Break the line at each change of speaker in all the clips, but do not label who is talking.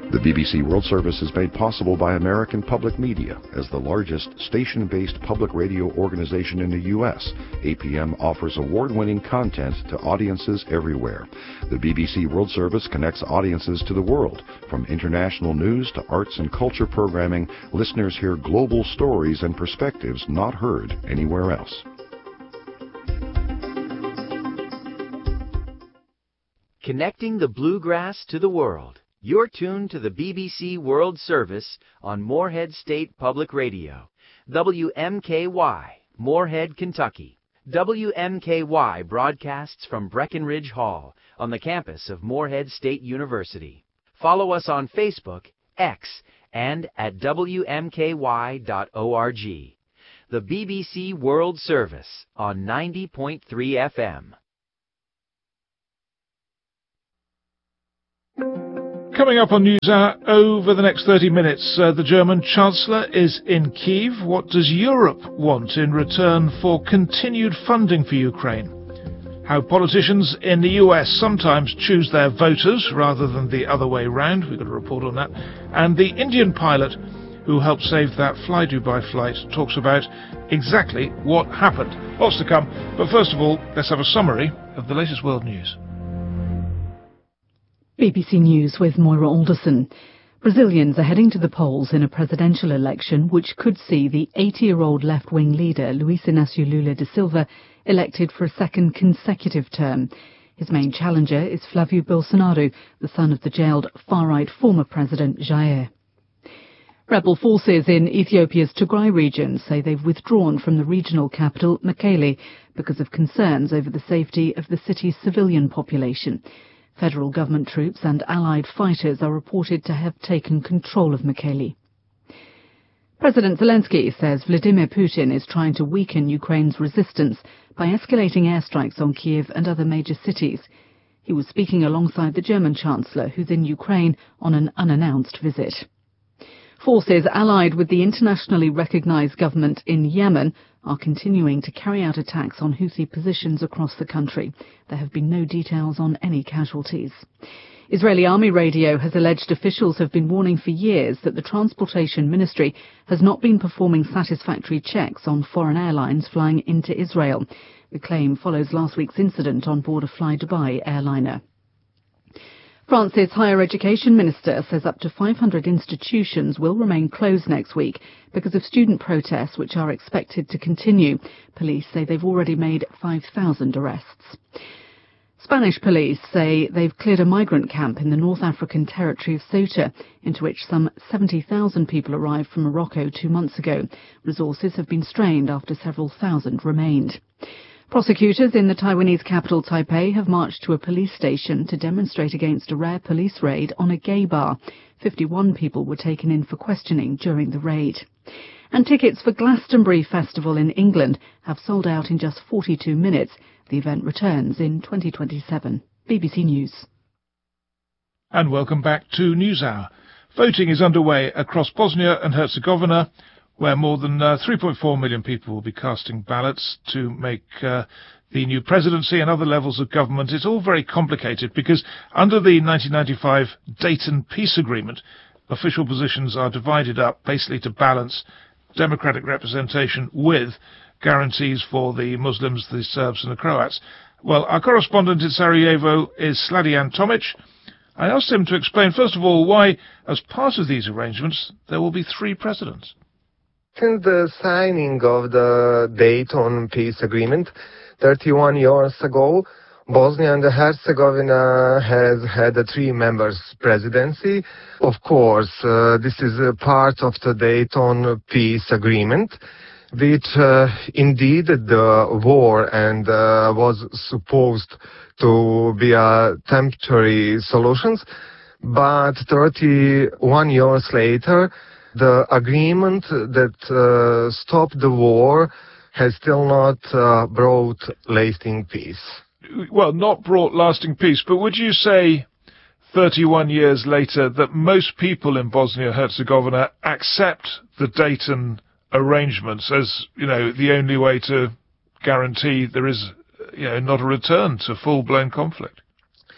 The BBC World Service is made possible by American Public Media. As the largest station-based public radio organization in the U.S., APM offers award-winning content to audiences everywhere. The BBC World Service connects audiences to the world. From international news to arts and culture programming, listeners hear global stories and perspectives not heard anywhere else.
Connecting the bluegrass to the world. You're tuned to the BBC World Service on Morehead State Public Radio, WMKY, Morehead, Kentucky. WMKY broadcasts from Breckenridge Hall on the campus of Morehead State University. Follow us on Facebook, X, and at WMKY.org. The BBC World Service on 90.3 FM.
Coming up on NewsHour over the next 30 minutes, the German Chancellor is in Kyiv. What does Europe want in return for continued funding for Ukraine? How politicians in the US sometimes choose their voters rather than the other way round. We've got a report on that. And the Indian pilot who helped save that Fly Dubai flight talks about exactly what happened. Lots to come, but first of all, let's have a summary of the latest world news.
BBC News with Moira Alderson. Brazilians are heading to the polls in a presidential election which could see the 80-year-old left-wing leader Luiz Inácio Lula da Silva elected for a second consecutive term. His main challenger is Flávio Bolsonaro, the son of the jailed far-right former president Jair. Rebel forces in Ethiopia's Tigray region say they've withdrawn from the regional capital, Mekelle, because of concerns over the safety of the city's civilian population. Federal government troops and allied fighters are reported to have taken control of Mekelle. President Zelensky says Vladimir Putin is trying to weaken Ukraine's resistance by escalating airstrikes on Kyiv and other major cities. He was speaking alongside the German Chancellor, who's in Ukraine on an unannounced visit. Forces allied with the internationally recognized government in Yemen are continuing to carry out attacks on Houthi positions across the country. There have been no details on any casualties. Israeli Army radio has alleged officials have been warning for years that the Transportation Ministry has not been performing satisfactory checks on foreign airlines flying into Israel. The claim follows last week's incident on board a Fly Dubai airliner. France's higher education minister says up to 500 institutions will remain closed next week because of student protests which are expected to continue. Police say they've already made 5,000 arrests. Spanish police say they've cleared a migrant camp in the North African territory of Ceuta, into which some 70,000 people arrived from Morocco 2 months ago. Resources have been strained after several thousand remained. Prosecutors in the Taiwanese capital Taipei have marched to a police station to demonstrate against a rare police raid on a gay bar. 51 people were taken in for questioning during the raid. And tickets for Glastonbury Festival in England have sold out in just 42 minutes. The event returns in 2027. BBC News.
And welcome back to NewsHour. Voting is underway across Bosnia and Herzegovina, where more than 3.4 million people will be casting ballots to make the new presidency and other levels of government. It's all very complicated because under the 1995 Dayton Peace Agreement, official positions are divided up basically to balance democratic representation with guarantees for the Muslims, the Serbs and the Croats. Well, our correspondent in Sarajevo is Sladian Tomic. I asked him to explain, first of all, why, as part of these arrangements, there will be 3 presidents.
Since the signing of the Dayton Peace Agreement 31 years ago, Bosnia and Herzegovina has had a 3-member presidency. Of course, this is a part of the Dayton Peace Agreement, which indeed the war and was supposed to be a temporary solution, but 31 years later, the agreement that stopped the war has still not brought lasting peace.
Well, not brought lasting peace, but would you say 31 years later that most people in Bosnia-Herzegovina accept the Dayton arrangements as, the only way to guarantee there is, not a return to full-blown conflict?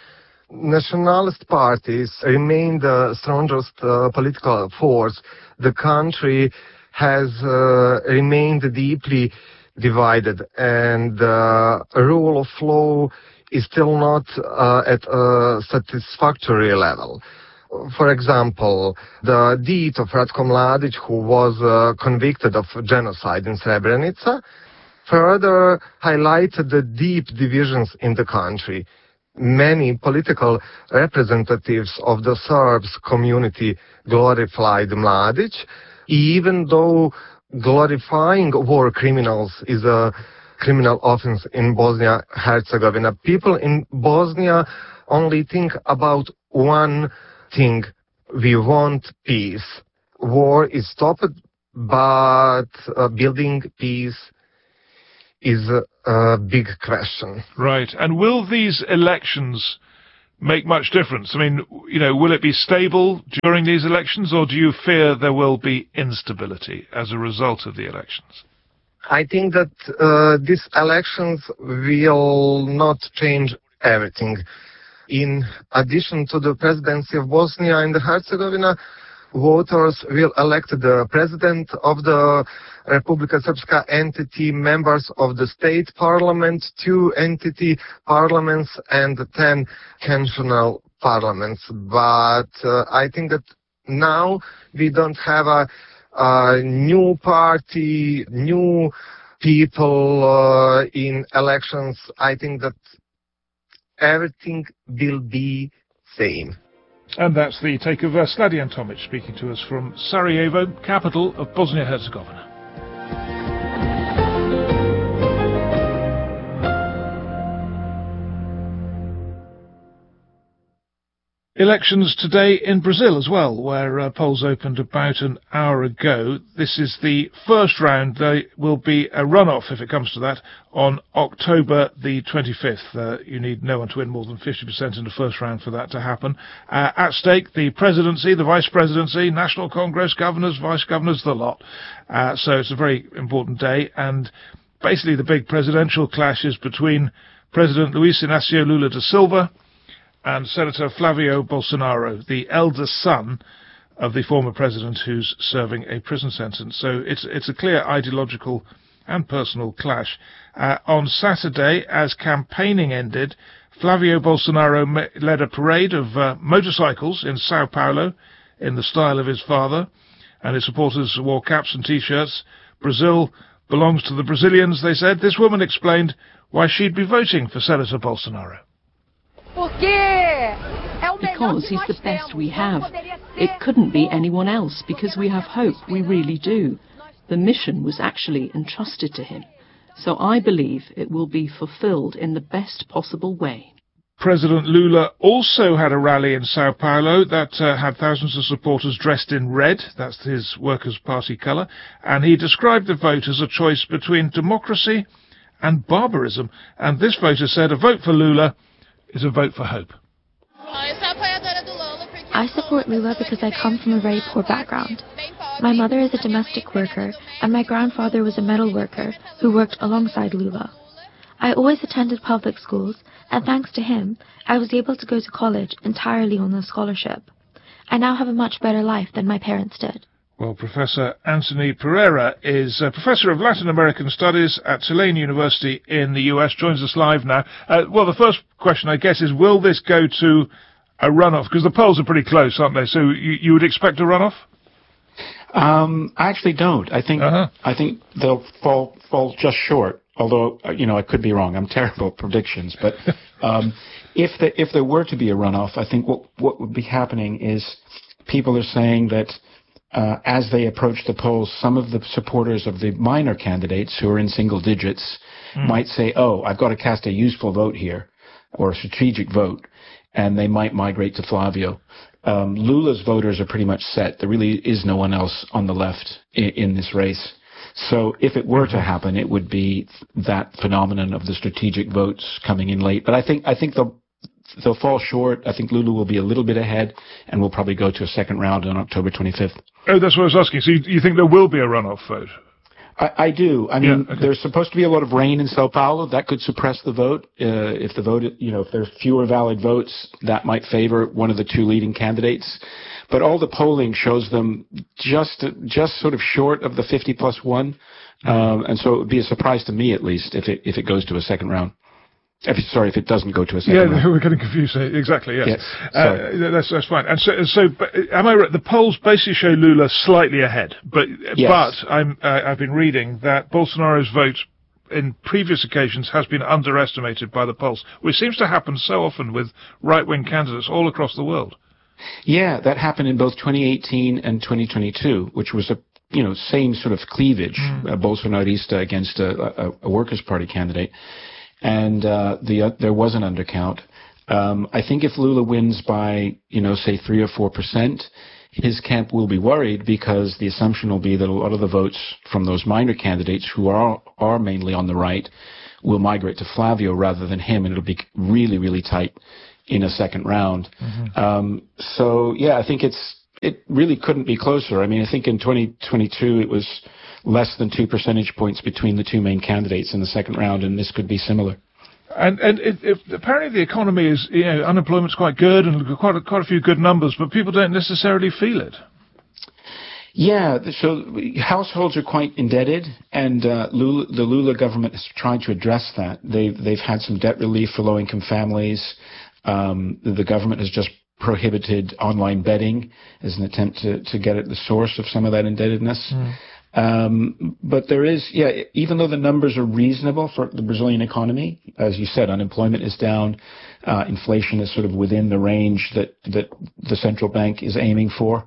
nationalist parties remain the strongest political force, the country has remained deeply divided, and the rule of law is still not at a satisfactory level. For example, the death of Ratko Mladic, who was convicted of genocide in Srebrenica, further highlighted the deep divisions in the country. Many political representatives of the Serbs community glorified Mladic, even though glorifying war criminals is a criminal offense in Bosnia-Herzegovina. People in Bosnia only think about one thing: we want peace. War is stopped, but building peace is a big question.
Right. And will these elections make much difference? I mean, will it be stable during these elections, or do you fear there will be instability as a result of the elections?
I think that these elections will not change everything. In addition to the presidency of Bosnia and Herzegovina, voters will elect the president of the Republika Srpska entity, members of the state parliament, 2 entity parliaments, and 10 cantonal parliaments. But I think that now we don't have a new party, new people in elections. I think that everything will be same.
And that's the take of Sladian Tomic speaking to us from Sarajevo, capital of Bosnia-Herzegovina. Elections today in Brazil as well, where polls opened about an hour ago. This is the first round. There will be a runoff, if it comes to that, on October the 25th. You need no one to win more than 50% in the first round for that to happen. At stake, the presidency, the vice presidency, National Congress, governors, vice governors, the lot. So it's a very important day, and basically the big presidential clash is between President Luiz Inácio Lula da Silva and Senator Flavio Bolsonaro, the elder son of the former president who's serving a prison sentence. So it's a clear ideological and personal clash. On Saturday, as campaigning ended, Flavio Bolsonaro led a parade of motorcycles in Sao Paulo in the style of his father, and his supporters wore caps and T-shirts. Brazil belongs to the Brazilians, they said. This woman explained why she'd be voting for Senator Bolsonaro.
Because he's the best we have. It couldn't be anyone else, because we have hope, we really do. The mission was actually entrusted to him. So I believe it will be fulfilled in the best possible way.
President Lula also had a rally in Sao Paulo that had thousands of supporters dressed in red. That's his Workers' Party colour. And he described the vote as a choice between democracy and barbarism. And this voter said a vote for Lula is a vote for hope.
I support Lula because I come from a very poor background. My mother is a domestic worker, and my grandfather was a metal worker who worked alongside Lula. I always attended public schools, and thanks to him, I was able to go to college entirely on a scholarship. I now have a much better life than my parents did.
Well, Professor Anthony Pereira is a Professor of Latin American Studies at Tulane University in the US, joins us live now. Well, the first question, I guess, is will this go to a runoff? Because the polls are pretty close, aren't they? So you would expect a runoff?
I actually don't. I think they'll fall just short. Although I could be wrong. I'm terrible at predictions. But if there were to be a runoff, I think what would be happening is people are saying that as they approach the polls, some of the supporters of the minor candidates who are in single digits might say, "Oh, I've got to cast a useful vote here, or a strategic vote," and they might migrate to Flavio. Lula's voters are pretty much set. There really is no one else on the left in this race. So if it were to happen, it would be that phenomenon of the strategic votes coming in late. But I think they'll fall short. I think Lula will be a little bit ahead, and we'll probably go to a second round on October 25th.
Oh, that's what I was asking. So you think there will be a runoff vote?
I do. I mean, there's supposed to be a lot of rain in Sao Paulo. That could suppress the vote. If the vote, if there's fewer valid votes, that might favor one of the two leading candidates. But all the polling shows them just sort of short of the 50+1. And so it would be a surprise to me, at least, if it goes to a second round. If it doesn't go to a second round.
Yeah, we're getting confused. Exactly, yes. That's fine. And so, am I right? The polls basically show Lula slightly ahead, but I've been reading that Bolsonaro's vote in previous occasions has been underestimated by the polls, which seems to happen so often with right-wing candidates all across the world.
Yeah, that happened in both 2018 and 2022, which was same sort of cleavage, Bolsonarista against a Workers' Party candidate. And there was an undercount. I think if Lula wins by, say 3 or 4%, his camp will be worried because the assumption will be that a lot of the votes from those minor candidates who are mainly on the right will migrate to Flavio rather than him, and it'll be really, really tight in a second round. I think it really couldn't be closer. I mean, I think in 2022 it was less than 2 percentage points between the two main candidates in the second round, and this could be similar.
And apparently the economy is, unemployment's quite good and quite a few good numbers, but people don't necessarily feel it.
Yeah, so households are quite indebted, and the Lula government has tried to address that. They've had some debt relief for low-income families. The government has just prohibited online betting as an attempt to get at the source of some of that indebtedness. But there is, even though the numbers are reasonable for the Brazilian economy, as you said, unemployment is down, inflation is sort of within the range that the central bank is aiming for.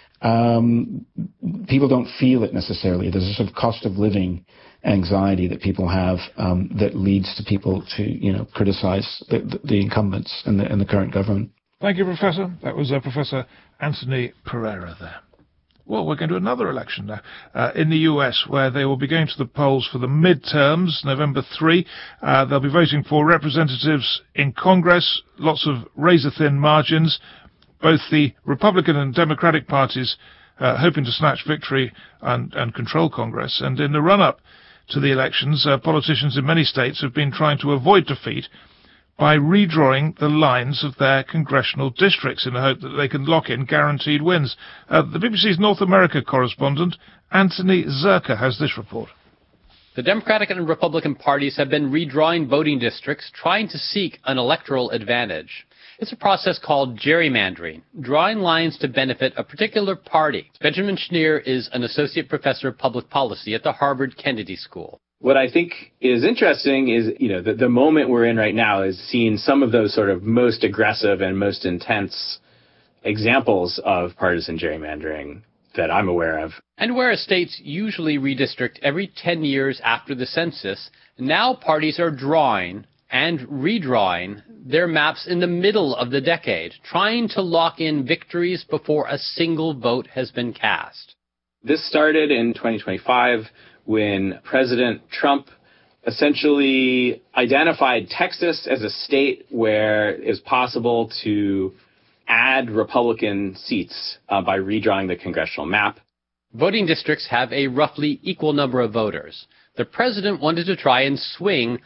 People don't feel it necessarily. There's a sort of cost of living anxiety that people have that leads to people to, criticize the incumbents and the current government.
Thank you, Professor. That was Professor Anthony Pereira there. Well, we're going to another election now in the US, where they will be going to the polls for the midterms, November 3. They'll be voting for representatives in Congress, lots of razor-thin margins. Both the Republican and Democratic parties hoping to snatch victory and control Congress. And in the run-up to the elections, politicians in many states have been trying to avoid defeat by redrawing the lines of their congressional districts in the hope that they can lock in guaranteed wins. The BBC's North America correspondent, Anthony Zerka, has this report.
The Democratic and Republican parties have been redrawing voting districts, trying to seek an electoral advantage. It's a process called gerrymandering, drawing lines to benefit a particular party. Benjamin Schneer is an associate professor of public policy at the Harvard Kennedy School.
What I think is interesting is, the moment we're in right now is seeing some of those sort of most aggressive and most intense examples of partisan gerrymandering that I'm aware of.
And whereas states usually redistrict every 10 years after the census, now parties are drawing and redrawing their maps in the middle of the decade, trying to lock in victories before a single vote has been cast.
This started in 2025 when President Trump essentially identified Texas as a state where it was possible to add Republican seats by redrawing the congressional map.
Voting districts have a roughly equal number of voters. The president wanted to try and swing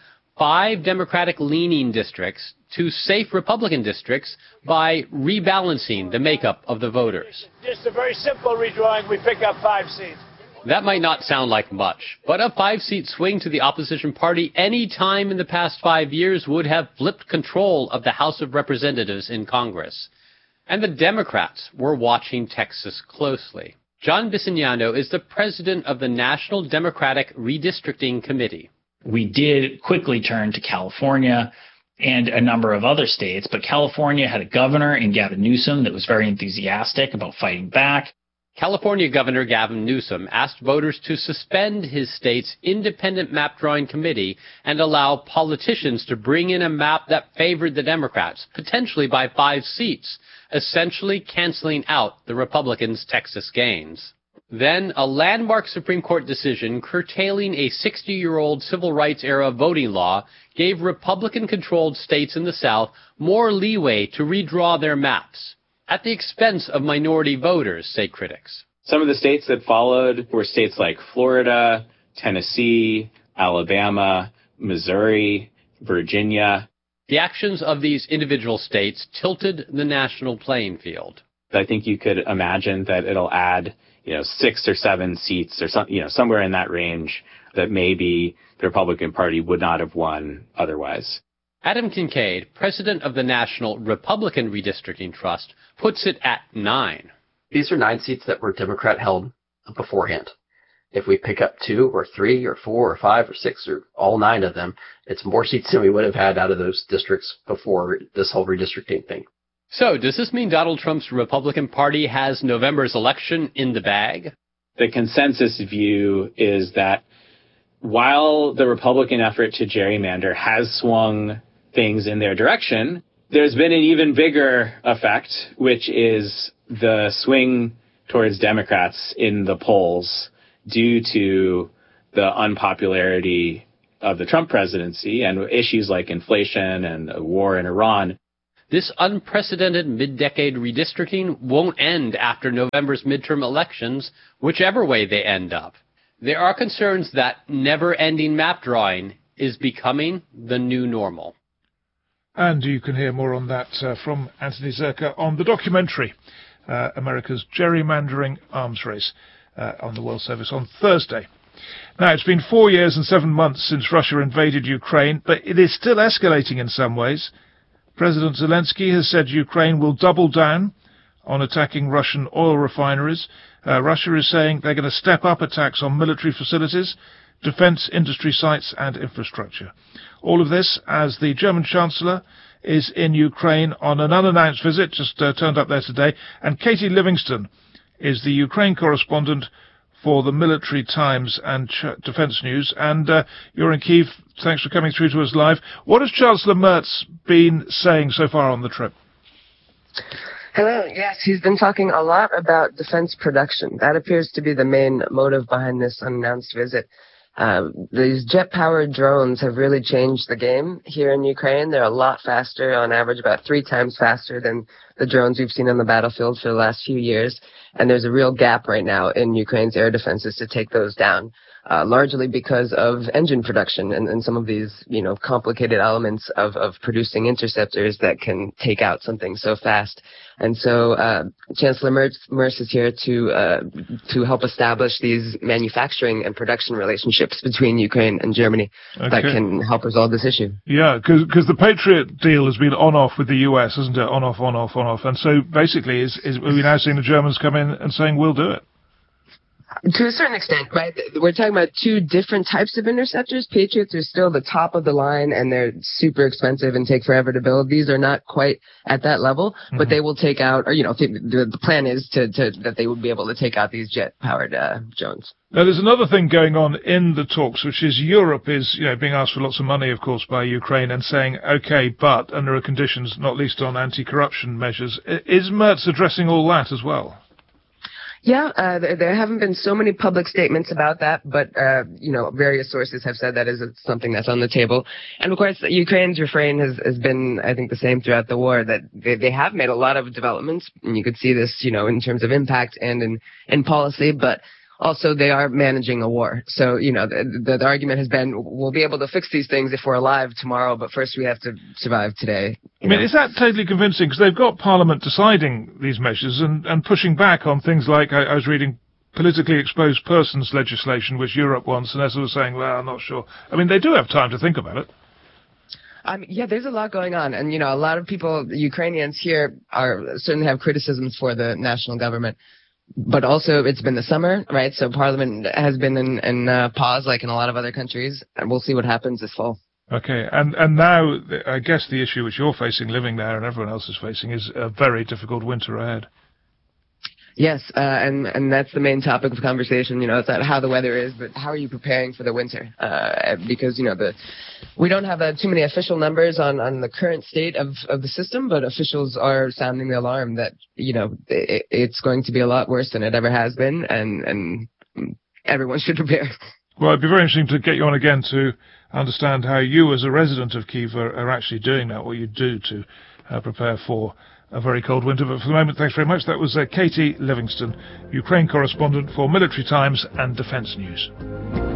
5 Democratic-leaning districts to safe Republican districts by rebalancing the makeup of the voters.
Just a very simple redrawing, we pick up 5 seats.
That might not sound like much, but a 5-seat swing to the opposition party any time in the past 5 years would have flipped control of the House of Representatives in Congress. And the Democrats were watching Texas closely. John Bisignano is the president of the National Democratic Redistricting Committee.
We did quickly turn to California and a number of other states, but California had a governor in Gavin Newsom that was very enthusiastic about fighting back.
California Governor Gavin Newsom asked voters to suspend his state's independent map-drawing committee and allow politicians to bring in a map that favored the Democrats, potentially by 5 seats, essentially canceling out the Republicans' Texas gains. Then, a landmark Supreme Court decision curtailing a 60-year-old civil rights-era voting law gave Republican-controlled states in the South more leeway to redraw their maps, at the expense of minority voters, say critics.
Some of the states that followed were states like Florida, Tennessee, Alabama, Missouri, Virginia.
The actions of these individual states tilted the national playing field.
I think you could imagine that it'll add, 6 or 7 seats or somewhere in that range that maybe the Republican Party would not have won otherwise.
Adam Kincaid, president of the National Republican Redistricting Trust, puts it at 9.
These are 9 seats that were Democrat-held beforehand. If we pick up 2 or 3 or 4 or 5 or 6 or all 9 of them, it's more seats than we would have had out of those districts before this whole redistricting thing.
So, does this mean Donald Trump's Republican Party has November's election in the bag?
The consensus view is that while the Republican effort to gerrymander has swung things in their direction, there's been an even bigger effect, which is the swing towards Democrats in the polls due to the unpopularity of the Trump presidency and issues like inflation and a war in Iran.
This unprecedented mid-decade redistricting won't end after November's midterm elections, whichever way they end up. There are concerns that never-ending map drawing is becoming the new normal.
And you can hear more on that from Anthony Zerka on the documentary, America's Gerrymandering Arms Race, on the World Service on Thursday. Now, it's been 4 years and 7 months since Russia invaded Ukraine, but it is still escalating in some ways. President Zelensky has said Ukraine will double down on attacking Russian oil refineries. Russia is saying they're going to step up attacks on military facilities, defense industry sites and infrastructure. All of this as the German Chancellor is in Ukraine on an unannounced visit, just turned up there today, and Katie Livingston is the Ukraine correspondent for the Military Times and Defense News. And you're in Kyiv. Thanks for coming through to us live. What has Chancellor Merz been saying so far on the trip?
Hello. Yes, he's been talking a lot about defense production. That appears to be the main motive behind this unannounced visit. These jet-powered drones have really changed the game here in Ukraine. They're a lot faster, on average about 3 times faster than the drones we've seen on the battlefield for the last few years. And there's a real gap right now in Ukraine's air defenses to take those down, largely because of engine production and some of these, complicated elements of producing interceptors that can take out something so fast. And so Chancellor Merz is here to help establish these manufacturing and production relationships between Ukraine and Germany that can help resolve this issue.
Yeah, because the Patriot deal has been on-off with the US, hasn't it? On-off, on-off, on-off. And so basically, we're now seeing the Germans come in and saying, we'll do it.
To a certain extent, right? We're talking about 2 different types of interceptors. Patriots are still the top of the line, and they're super expensive and take forever to build. These are not quite at that level, but they will take out, or the plan is that they would be able to take out these jet-powered drones.
Now, there's another thing going on in the talks, which is Europe is, being asked for lots of money, of course, by Ukraine and saying, okay, but, and there are conditions, not least on anti-corruption measures. Is Merz addressing all that as well?
Yeah, there haven't been so many public statements about that, but, various sources have said that is something that's on the table. And of course, Ukraine's refrain has been, I think, the same throughout the war, that they have made a lot of developments, and you could see this, in terms of impact and in policy, but also they are managing a war. So, the argument has been, we'll be able to fix these things if we're alive tomorrow, but first we have to survive today.
Is that totally convincing? Because they've got Parliament deciding these measures and pushing back on things like, I was reading politically exposed persons legislation, which Europe wants, and they're sort of saying, well, I'm not sure. They do have time to think about it.
Yeah, there's a lot going on. And, a lot of people, Ukrainians here, certainly have criticisms for the national government. But also, it's been the summer, right? So Parliament has been in pause, like in a lot of other countries, and we'll see what happens this fall.
Okay, and now, I guess the issue which you're facing, living there, and everyone else is facing, is a very difficult winter ahead.
Yes, and that's the main topic of conversation. It's not how the weather is, but how are you preparing for the winter? Because we don't have too many official numbers on the current state of the system, but officials are sounding the alarm that it's going to be a lot worse than it ever has been, and everyone should prepare.
Well, it'd be very interesting to get you on again to understand how you, as a resident of Kyiv, are actually doing that, what you do to prepare for a very cold winter. But for the moment, thanks very much. That was Katie Livingston, Ukraine correspondent for Military Times and Defense News.